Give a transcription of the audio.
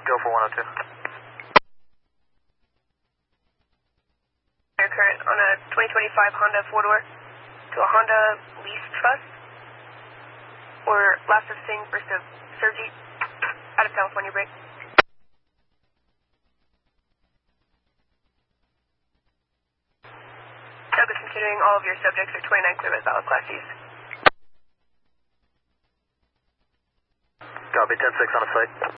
Go for 102. Air current on a 2025 Honda 4-door to a Honda lease trust or last of Singh, first of Sergi, out of California break. Douglas, considering all of your subjects are 29 clear with valid Class Cs. Copy, 10-6 on a site.